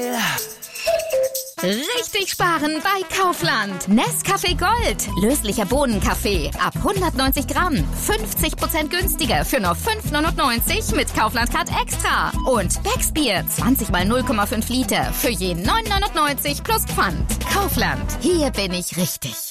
Richtig sparen bei Kaufland. Nescafé Gold. Löslicher Bohnenkaffee. Ab 190 Gramm. 50% günstiger für nur 5,99 mit Kaufland Card Extra. Und Becksbier. 20 mal 0,5 Liter. Für je 9,99 plus Pfand. Kaufland. Hier bin ich richtig.